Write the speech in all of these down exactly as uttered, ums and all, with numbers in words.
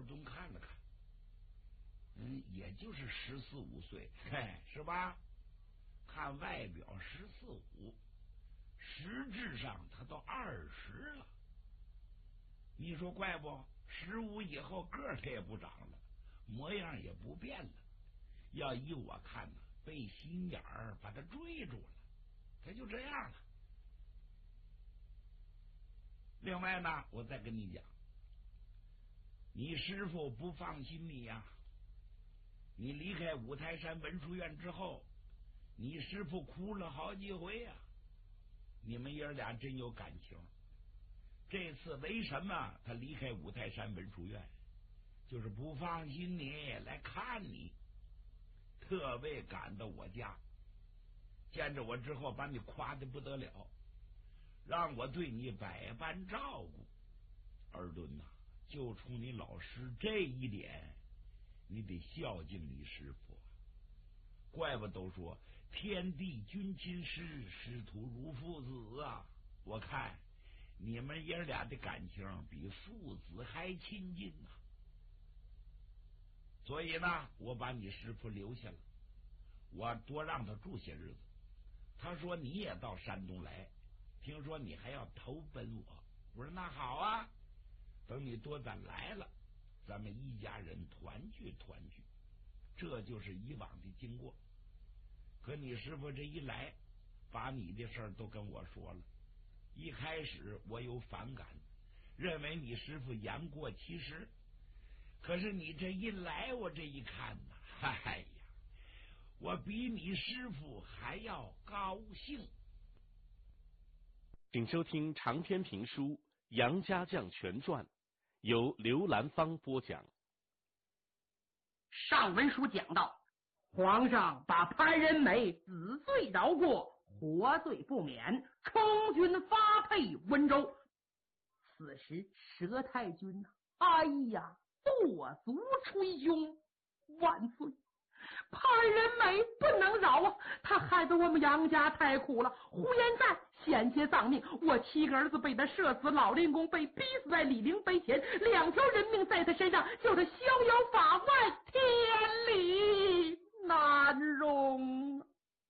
尔敦看了看，嗯，也就是十四五岁，嘿，是吧？看外表十四五，实质上他都二十了。你说怪不？十五以后个儿他也不长了，模样也不变了。要依我看呢，被心眼儿把他追住了，他就这样了。另外呢，我再跟你讲，你师傅不放心你呀、啊。你离开五台山文殊院之后，你师傅哭了好几回呀、啊。你们爷俩真有感情。这次为什么他离开五台山文殊院？就是不放心你来看你，特为赶到我家，见着我之后把你夸得不得了，让我对你百般照顾。尔敦呐、啊，就冲你老师这一点，你得孝敬你师傅。怪不都说天地君亲师，师徒如父子啊！我看你们爷俩的感情比父子还亲近啊！所以呢，我把你师傅留下了，我多让他住些日子。他说你也到山东来，听说你还要投奔我。我说那好啊，等你多攒来了，咱们一家人团聚团聚。这就是以往的经过。可你师傅这一来，把你的事儿都跟我说了。一开始我有反感，认为你师傅言过其实。可是你这一来，我这一看呐，哎呀，我比你师傅还要高兴。 请收听长篇评书《杨家将全传》，由刘兰芳播讲。 上文书讲到，皇上把潘仁美死罪饶过，活罪不免，充军发配温州。此时佘太君呐、啊，哎呀，跺足捶胸，万岁！潘仁美不能饶啊！他害得我们杨家太苦了。呼延赞险些丧命，我七个儿子被他射死，老令公被逼死在李陵碑前，两条人命在他身上，叫他逍遥法外，天理难容。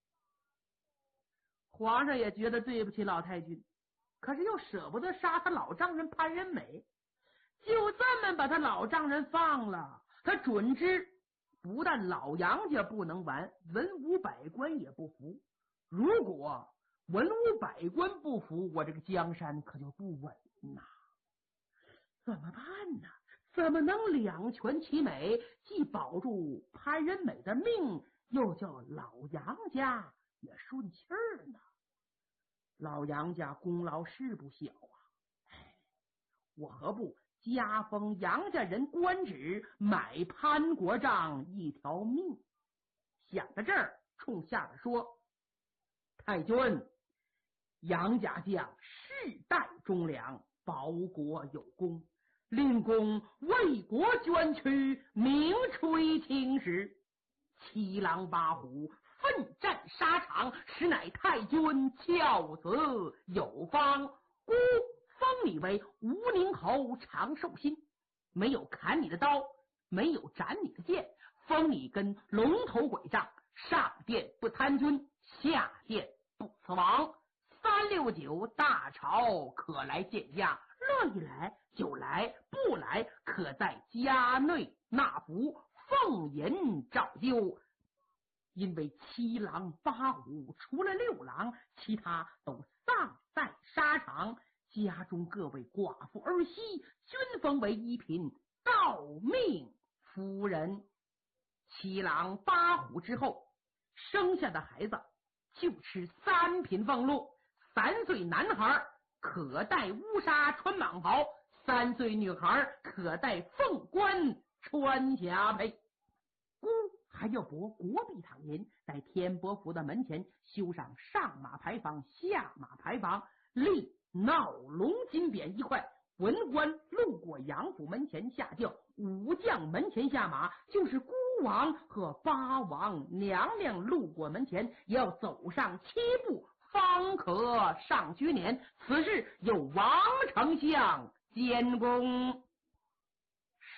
皇上也觉得对不起老太君，可是又舍不得杀他老丈人潘仁美，就这么把他老丈人放了。他准知不但老杨家不能完，文武百官也不服。如果文武百官不服，我这个江山可就不稳呐。怎么办呢？怎么能两全其美，既保住潘仁美的命，又叫老杨家也顺气儿呢？老杨家功劳是不小啊！哎，我何不加封杨家人官职，买潘国丈一条命？想到这儿，冲下边说：“太君，杨家将世代忠良，保国有功，令公为国捐躯，名垂青史。七狼八虎奋战沙场，实乃太君翘子有方。孤封你为吴宁侯长寿星，没有砍你的刀，没有斩你的剑，封你跟龙头鬼杖，上殿不贪君，下殿不辞王。三六九大朝可来见驾，乐意来就来，不来可在家内纳福，奉迎照旧。因为七狼八虎除了六郎，其他都丧在沙场，家中各位寡妇儿媳均封为一品诰命夫人。七狼八虎之后生下的孩子就吃三品俸禄，三岁男孩可戴乌纱穿蟒袍，三岁女孩可戴凤冠穿霞帔。孤还要拨国币躺银，在天伯府的门前修上上马牌坊、下马牌坊，立闹龙金匾一块。文官路过杨府门前下轿，武将门前下马，就是孤王和八王娘娘路过门前，也要走上七步方可上居辇。此事由王丞相监工。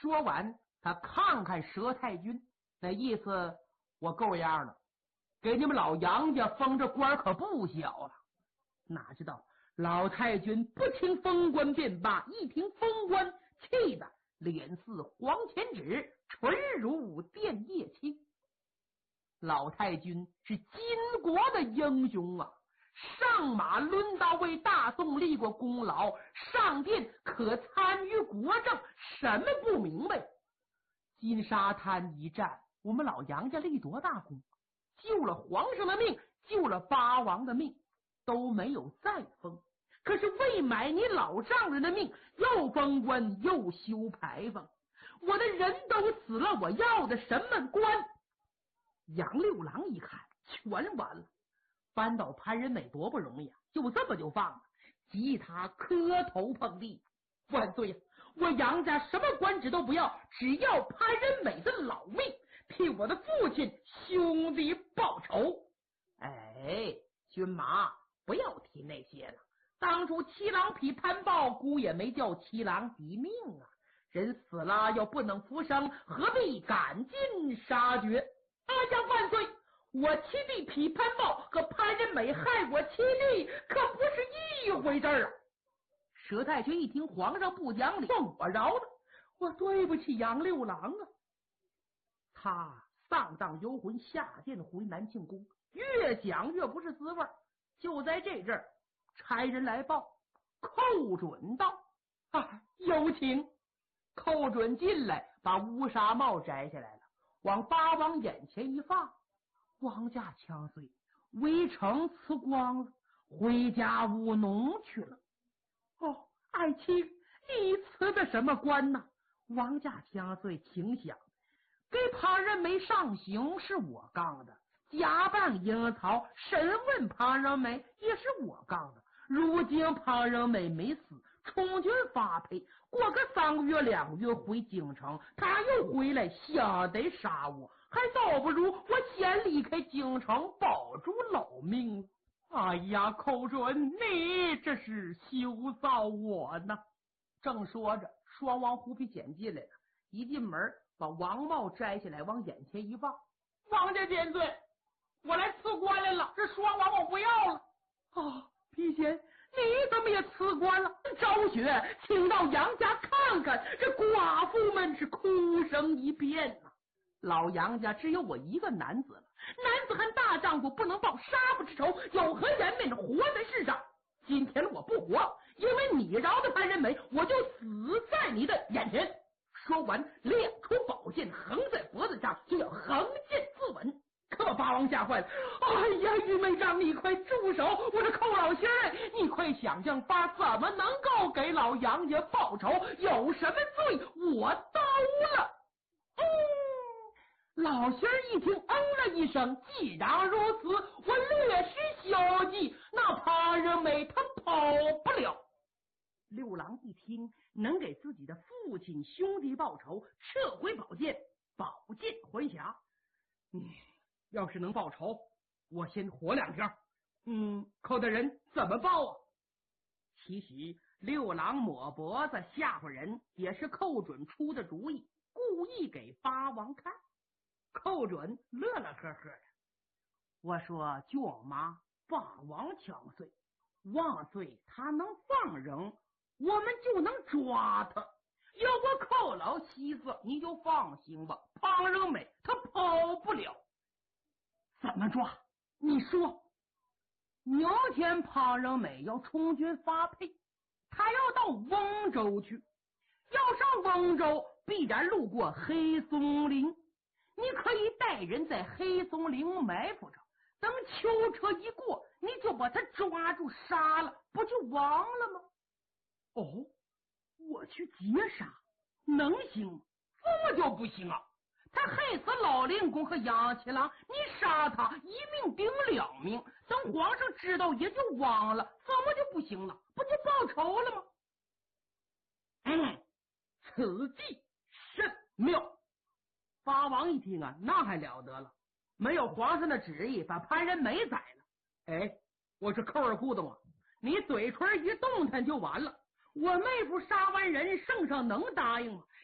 说完，他看看佘太君，那意思我够样了，给你们老杨家封这官可不小了。哪知道老太君不听封官便罢，一听封官，气得脸似黄钱纸，唇如电叶青。老太君是金国的英雄啊，上马抡刀为大宋立过功劳，上殿可参与国政，什么不明白？金沙滩一战，我们老杨家立多大功，救了皇上的命，救了八王的命，都没有再封。可是为买你老丈人的命，又封官又修牌坊，我的人都死了，我要的什么官？杨六郎一看全完了，扳倒潘仁美多不容易啊，就这么就放了，急他磕头碰地，万岁呀！我杨家什么官职都不要，只要潘仁美的老命，替我的父亲兄弟报仇。哎，军马不要提那些了，当初七郎匹潘豹，姑也没叫七郎抵命啊，人死了又不能复生，何必赶尽杀绝？哎呀，万岁！我七弟匹潘豹和潘仁美害我七弟，可不是一回事儿啊！佘太君一听皇上不讲理，我饶了，我对不起杨六郎啊！他丧葬游魂，下殿回南庆宫，越想越不是滋味。就在这阵儿，差人来报，寇准到啊，有请。寇准进来，把乌纱帽摘下来了，往八王眼前一放，王家枪碎，围城辞光了，回家务农去了。哦，爱卿，你辞的什么官呢？王家枪碎，请想，给庞仁梅上刑是我杠的，假扮樱桃审问庞仁梅也是我杠的。如今庞仁梅没死，充军发配，过个三个月两个月回京城，他又回来，想得杀我，还倒不如我先离开京城，保住老命。哎呀，寇准，你这是羞臊我呢！正说着，双王虎皮捡进来了，一进门把王帽摘下来，往眼前一放。王家千岁，我来辞官来了，这双王我不要了。哦，皮贤，你怎么也辞官了？昭雪，请到杨家看看，这寡妇们是哭声一片呐、啊。老杨家只有我一个男子了，男子汉大丈夫不能报杀父之仇，有何颜面活在世上？今天我不活，因为你饶的潘仁美，我就死在你的眼前。说完，亮出宝剑，横在脖子上，就要横剑自刎。可把八王吓坏了，哎呀，玉梅丈，你快住手！我的寇老仙儿，你快想想法，怎么能够给老杨家报仇？有什么罪我都了。嗯，老仙儿一听，嗯了一声，既然如此，我略施小计，那潘仁美他跑不了。六郎一听能给自己的父亲兄弟报仇，撤回宝剑，宝剑还匣。嗯，要是能报仇，我先活两天。嗯，寇大人怎么报啊？其实六郎抹脖子吓唬人，也是寇准出的主意，故意给八王看。寇准乐乐呵呵的，我说舅妈，八王枪碎，万岁他能放人，我们就能抓他。有我寇老妻子，你就放心吧，庞仁美他跑不了。怎么抓？你说。明天庞仁美要充军发配，他要到翁州去，要上翁州必然路过黑松林，你可以带人在黑松林埋伏着，等囚车一过，你就把他抓住杀了，不就完了吗？哦，我去劫杀能行吗？这么就不行啊！他害死老令公和杨七郎，你杀他一命顶两命，等皇上知道也就忘了，怎么就不行了？不就报仇了吗？嗯，此计甚妙。八王一听啊，那还了得了，没有皇上的旨意，把潘仁美宰了。哎，我是扣儿咕咚啊，你嘴唇一动弹就完了。我妹夫杀完人，圣上能答应吗？